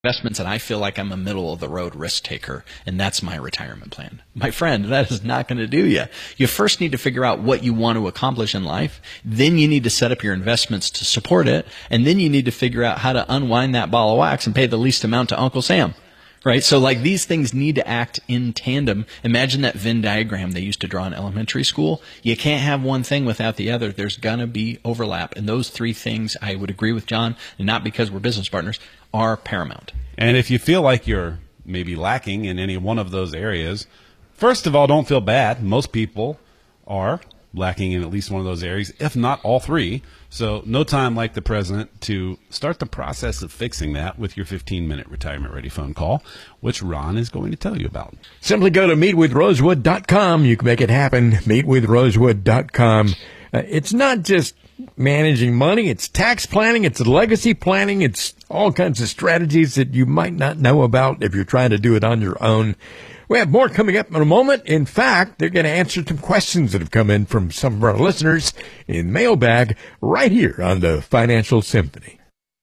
investments and I feel like I'm a middle of the road risk taker and that's my retirement plan. My friend, that is not going to do you. You first need to figure out what you want to accomplish in life. Then you need to set up your investments to support it. And then you need to figure out how to unwind that ball of wax and pay the least amount to Uncle Sam. Right? So like these things need to act in tandem. Imagine that Venn diagram they used to draw in elementary school. You can't have one thing without the other. There's going to be overlap. And those three things, I would agree with John, and not because we're business partners, are paramount. And if you feel like you're maybe lacking in any one of those areas, first of all, don't feel bad. Most people are lacking in at least one of those areas, if not all three. So no time like the present to start the process of fixing that with your 15-minute retirement-ready phone call, which Ron is going to tell you about. Simply go to meetwithrosewood.com. You can make it happen. Meetwithrosewood.com. It's not just managing money. It's tax planning. It's legacy planning. It's all kinds of strategies that you might not know about if you're trying to do it on your own. We have more coming up in a moment. In fact, they're going to answer some questions that have come in from some of our listeners in mailbag right here on the Financial Symphony.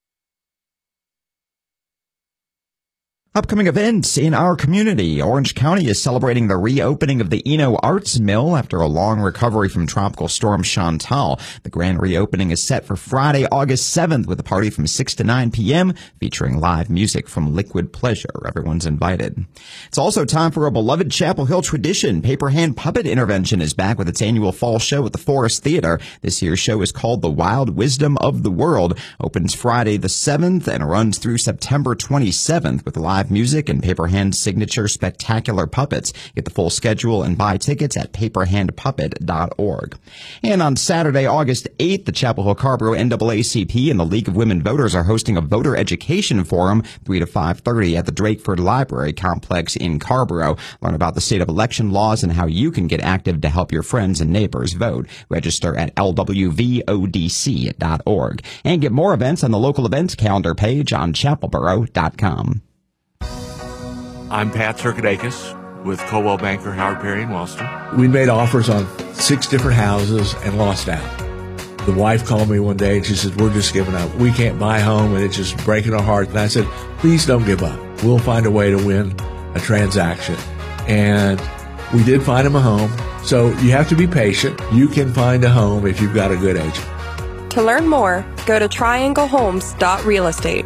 Upcoming events in our community. Orange County is celebrating the reopening of the Eno Arts Mill after a long recovery from Tropical Storm Chantal. The grand reopening is set for Friday, August 7th with a party from 6 to 9 p.m. featuring live music from Liquid Pleasure. Everyone's invited. It's also time for a beloved Chapel Hill tradition. Paper Hand Puppet Intervention is back with its annual fall show at the Forest Theater. This year's show is called The Wild Wisdom of the World. Opens Friday the 7th and runs through September 27th with live music and Paper Hand's signature spectacular puppets. Get the full schedule and buy tickets at paperhandpuppet.org. And on Saturday, August 8th, the Chapel Hill Carrboro NAACP and the League of Women Voters are hosting a voter education forum 3 to 5:30 at the Drakeford Library Complex in Carrboro. Learn about the state of election laws and how you can get active to help your friends and neighbors vote. Register at lwvodc.org. And get more events on the local events calendar page on chapelboro.com. I'm Pat Circadakis with Coldwell Banker, Howard Perry, and Wellston. We made offers on 6 different houses and lost out. The wife called me one day and she said, we're just giving up. We can't buy a home and it's just breaking our heart. And I said, please don't give up. We'll find a way to win a transaction. And we did find him a home. So you have to be patient. You can find a home if you've got a good agent. To learn more, go to trianglehomes.realestate.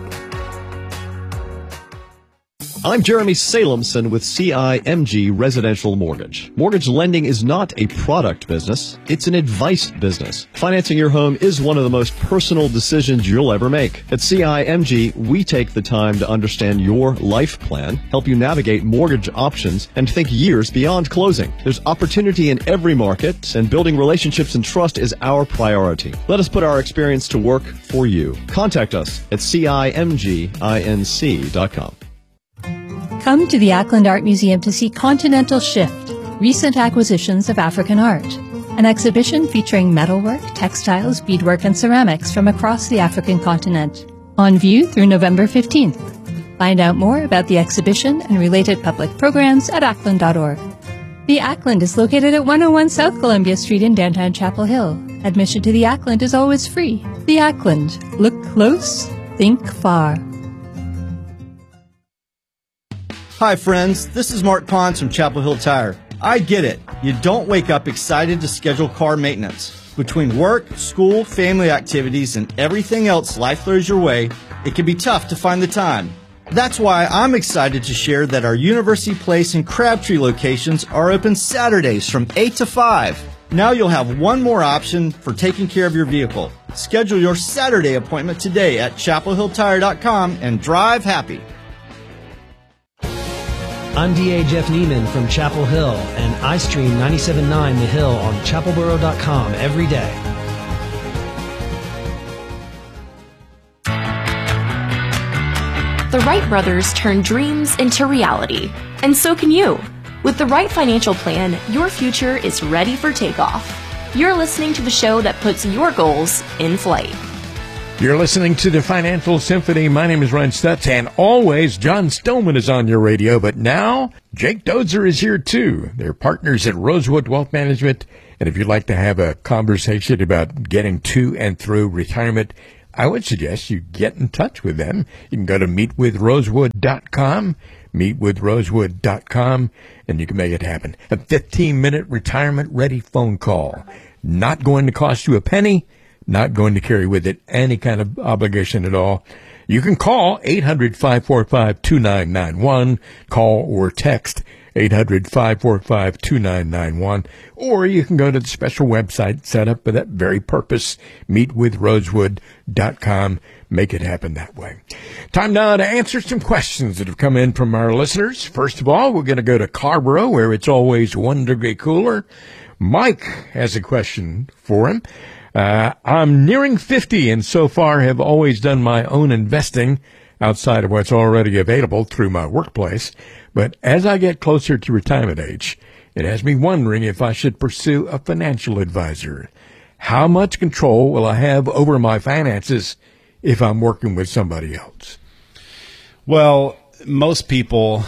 I'm Jeremy Salemson with CIMG Residential Mortgage. Mortgage lending is not a product business, it's an advice business. Financing your home is one of the most personal decisions you'll ever make. At CIMG, we take the time to understand your life plan, help you navigate mortgage options, and think years beyond closing. There's opportunity in every market, and building relationships and trust is our priority. Let us put our experience to work for you. Contact us at CIMGINC.com. Come to the Ackland Art Museum to see Continental Shift, Recent Acquisitions of African Art, an exhibition featuring metalwork, textiles, beadwork, and ceramics from across the African continent. On view through November 15th. Find out more about the exhibition and related public programs at ackland.org. The Ackland is located at 101 South Columbia Street in downtown Chapel Hill. Admission to the Ackland is always free. The Ackland. Look close, think far. Hi friends, this is Mark Pons from Chapel Hill Tire. I get it. You don't wake up excited to schedule car maintenance. Between work, school, family activities, and everything else life throws your way, it can be tough to find the time. That's why I'm excited to share that our University Place and Crabtree locations are open Saturdays from 8 to 5. Now you'll have one more option for taking care of your vehicle. Schedule your Saturday appointment today at chapelhilltire.com and drive happy. I'm DA Jeff Neiman from Chapel Hill, and I stream 97.9 The Hill on chapelboro.com every day. The Wright brothers turned dreams into reality, and so can you. With the right financial plan, your future is ready for takeoff. You're listening to the show that puts your goals in flight. You're listening to the Financial Symphony. My name is Ron Stutz, and always John Stillman is on your radio. But now, Jake Dozer is here, too. They're partners at Rosewood Wealth Management. And if you'd like to have a conversation about getting to and through retirement, I would suggest you get in touch with them. You can go to meetwithrosewood.com, meetwithrosewood.com, and you can make it happen. A 15-minute retirement-ready phone call. Not going to cost you a penny, not going to carry with it any kind of obligation at all. You can call 800-545-2991, call or text 800-545-2991, or you can go to the special website set up for that very purpose, meetwithrosewood.com. Make it happen that way. Time now to answer some questions that have come in from our listeners. First of all, we're going to go to Carrboro, where it's always 1 degree cooler. Mike has a question for him. I'm nearing 50 and so far have always done my own investing outside of what's already available through my workplace. But as I get closer to retirement age, it has me wondering if I should pursue a financial advisor. How much control will I have over my finances if I'm working with somebody else? Well, most people,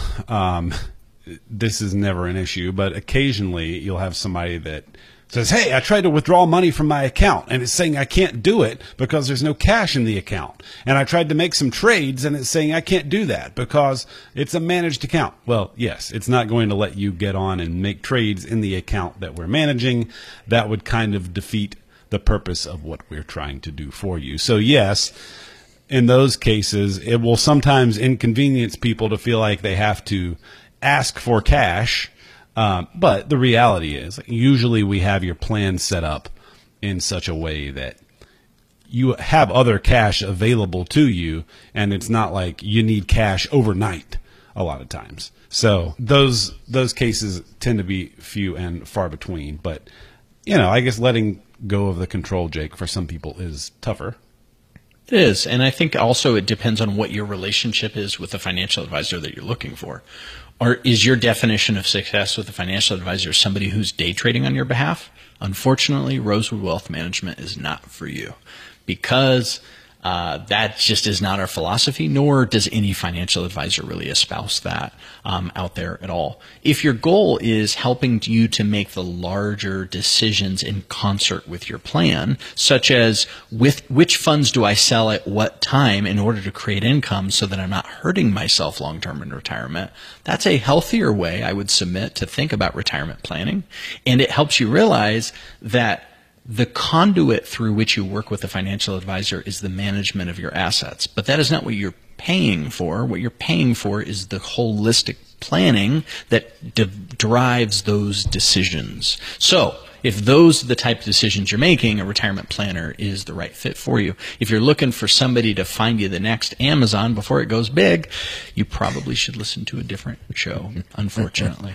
this is never an issue, but occasionally you'll have somebody that says, hey, I tried to withdraw money from my account, and it's saying I can't do it because there's no cash in the account. And I tried to make some trades, and it's saying I can't do that because it's a managed account. Well, yes, it's not going to let you get on and make trades in the account that we're managing. That would kind of defeat the purpose of what we're trying to do for you. So, yes, in those cases, it will sometimes inconvenience people to feel like they have to ask for cash. But the reality is, usually we have your plan set up in such a way that you have other cash available to you, and it's not like you need cash overnight a lot of times. So those cases tend to be few and far between. But, I guess letting go of the control, Jake, for some people is tougher. It is, and I think also it depends on what your relationship is with the financial advisor that you're looking for. Or is your definition of success with a financial advisor somebody who's day trading on your behalf? Unfortunately, Rosewood Wealth Management is not for you, because that just is not our philosophy, nor does any financial advisor really espouse that out there at all. If your goal is helping you to make the larger decisions in concert with your plan, such as with which funds do I sell at what time in order to create income so that I'm not hurting myself long-term in retirement, that's a healthier way, I would submit, to think about retirement planning. And it helps you realize that the conduit through which you work with a financial advisor is the management of your assets. But that is not what you're paying for. What you're paying for is the holistic planning that derives those decisions. So if those are the type of decisions you're making, a retirement planner is the right fit for you. If you're looking for somebody to find you the next Amazon before it goes big, you probably should listen to a different show, unfortunately.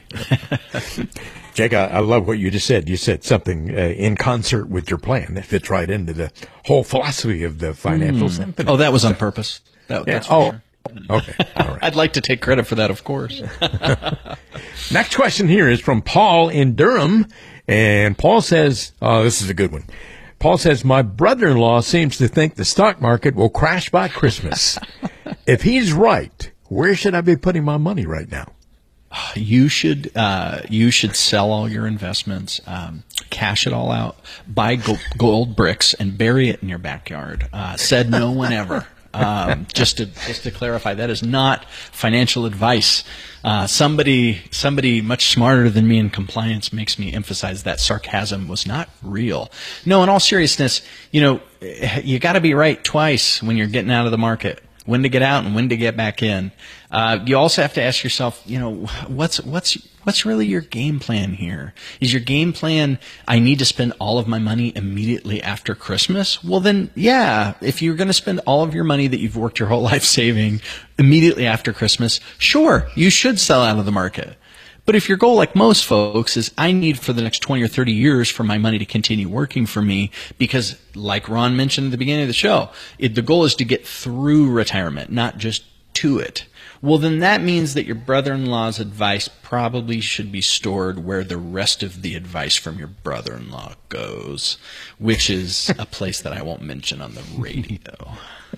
Jake, I love what you just said. You said something in concert with your plan that fits right into the whole philosophy of the financial symphony. Oh, that was on purpose. That's for sure. Okay. All right. I'd like to take credit for that, of course. Next question here is from Paul in Durham. And Paul says, this is a good one. Paul says, my brother-in-law seems to think the stock market will crash by Christmas. If he's right, where should I be putting my money right now? You should sell all your investments, cash it all out, buy gold bricks, and bury it in your backyard. Said no one ever. Just to clarify, that is not financial advice. Somebody much smarter than me in compliance makes me emphasize that sarcasm was not real. No, in all seriousness, you got to be right twice when you're getting out of the market. When to get out and when to get back in. You also have to ask yourself, what's really your game plan here? Is your game plan, I need to spend all of my money immediately after Christmas? Well then, yeah, if you're going to spend all of your money that you've worked your whole life saving immediately after Christmas, sure, you should sell out of the market. But if your goal, like most folks, is I need for the next 20 or 30 years for my money to continue working for me because, like Ron mentioned at the beginning of the show, the goal is to get through retirement, not just to it. Well, then that means that your brother-in-law's advice probably should be stored where the rest of the advice from your brother-in-law goes, which is a place that I won't mention on the radio.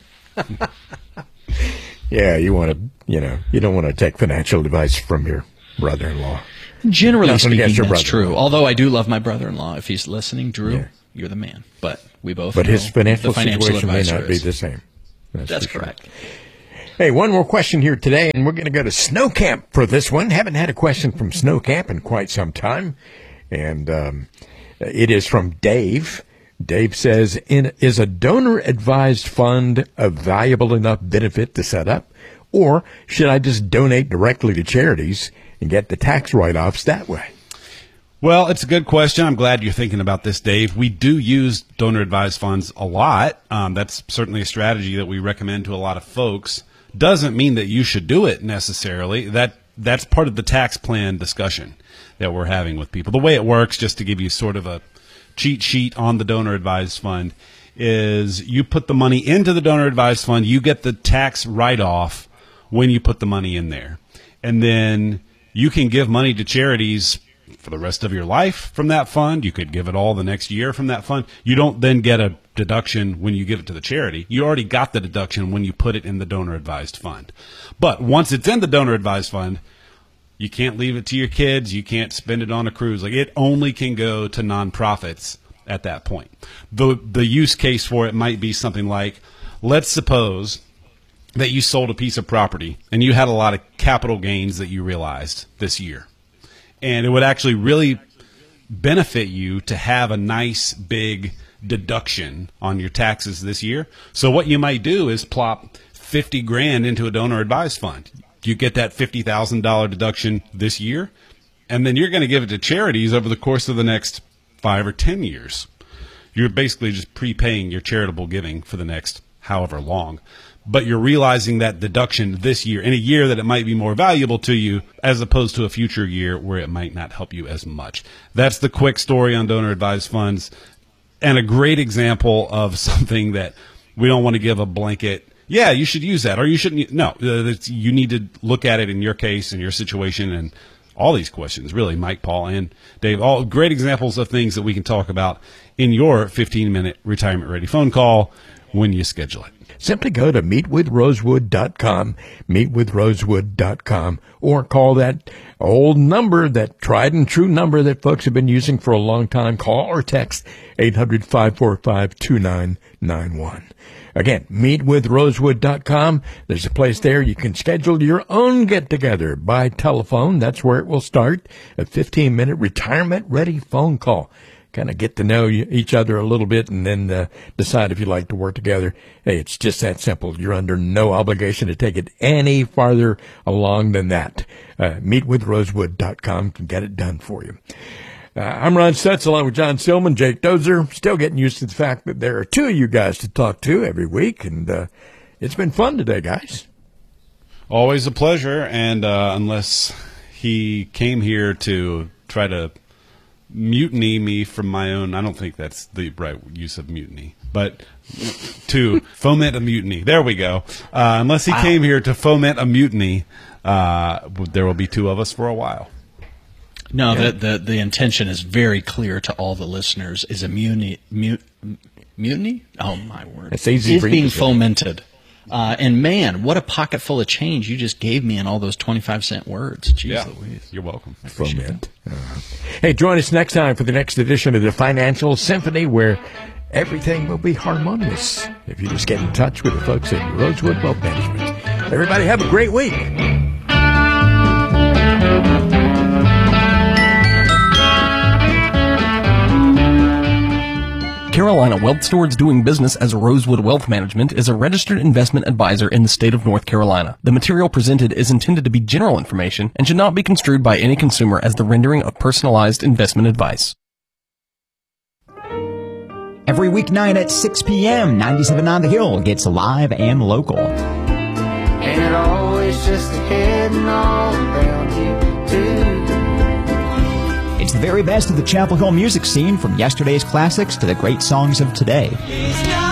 Yeah, you don't want to take financial advice from your brother-in-law. Generally speaking, that's true. Although I do love my brother-in-law. If he's listening, Drew, you're the man. But we both. But his know financial the financial situation may advisor not be is. the same. That's for sure. correct. Hey, one more question here today, and we're going to go to Snow Camp for this one. Haven't had a question from Snow Camp in quite some time, and it is from Dave. Dave says, is a donor-advised fund a valuable enough benefit to set up, or should I just donate directly to charities and get the tax write-offs that way? Well, it's a good question. I'm glad you're thinking about this, Dave. We do use donor-advised funds a lot. That's certainly a strategy that we recommend to a lot of folks. Doesn't mean that you should do it necessarily. That's part of the tax plan discussion that we're having with people. The way it works, just to give you sort of a cheat sheet on the donor-advised fund, is you put the money into the donor-advised fund, you get the tax write-off when you put the money in there. And then you can give money to charities for the rest of your life from that fund. You could give it all the next year from that fund. You don't then get a deduction when you give it to the charity. You already got the deduction when you put it in the donor-advised fund. But once it's in the donor-advised fund, you can't leave it to your kids. You can't spend it on a cruise. Like, it only can go to nonprofits at that point. The use case for it might be something like, let's suppose that you sold a piece of property and you had a lot of capital gains that you realized this year. And it would actually really benefit you to have a nice big deduction on your taxes this year. So what you might do is plop $50,000 into a donor advised fund. You get that $50,000 deduction this year, and then you're going to give it to charities over the course of the next 5 or 10 years. You're basically just prepaying your charitable giving for the next however long. But you're realizing that deduction this year, in a year that it might be more valuable to you, as opposed to a future year where it might not help you as much. That's the quick story on donor advised funds, and a great example of something that we don't want to give a blanket, yeah, you should use that, or you shouldn't. No, you need to look at it in your case, in your situation, and all these questions, really, Mike, Paul, and Dave, all great examples of things that we can talk about in your 15-minute retirement-ready phone call when you schedule it. Simply go to meetwithrosewood.com, meetwithrosewood.com, or call that old number, that tried and true number that folks have been using for a long time. Call or text 800-545-2991. Again, meetwithrosewood.com. There's a place there you can schedule your own get-together by telephone. That's where it will start, a 15-minute retirement-ready phone call. Kind of get to know each other a little bit and then decide if you'd like to work together. Hey, it's just that simple. You're under no obligation to take it any farther along than that. Meetwithrosewood.com can get it done for you. I'm Ron Stutz along with John Silman, Jake Dozer. Still getting used to the fact that there are two of you guys to talk to every week, and it's been fun today, guys. Always a pleasure, and unless he came here to try to mutiny me from my own, I don't think that's the right use of mutiny, but to foment a mutiny. There we go. Unless he came here to foment a mutiny, there will be two of us for a while. No, yeah. the intention is very clear to all the listeners. Is a mutiny? Oh my word! It's easy is for being you fomented. And man, what a pocket full of change you just gave me in all those 25-cent words. Jeez Louise. You're welcome. Foment. Hey, join us next time for the next edition of the Financial Symphony, where everything will be harmonious if you just get in touch with the folks at Rosewood Wealth Management. Everybody have a great week. Carolina Wealth Stewards doing business as Rosewood Wealth Management is a registered investment advisor in the state of North Carolina. The material presented is intended to be general information and should not be construed by any consumer as the rendering of personalized investment advice. Every weeknight at 6 p.m., 97.9 The Hill gets live and local. And always just ahead and all around you, too. It's the very best of the Chapel Hill music scene, from yesterday's classics to the great songs of today.